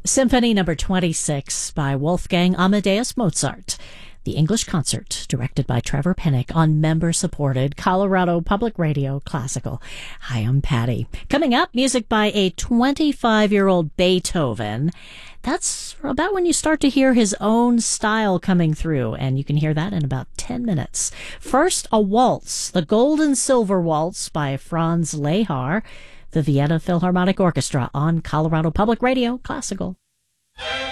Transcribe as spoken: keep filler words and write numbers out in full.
Symphony Number twenty-six by Wolfgang Amadeus Mozart. The English Concert, directed by Trevor Pinnock on member-supported Colorado Public Radio Classical. Hi, I'm Patty. Coming up, music by a twenty-five-year-old Beethoven. That's about when you start to hear his own style coming through, and you can hear that in about ten minutes. First, a waltz, the Gold and Silver Waltz by Franz Lehár, the Vienna Philharmonic Orchestra on Colorado Public Radio Classical.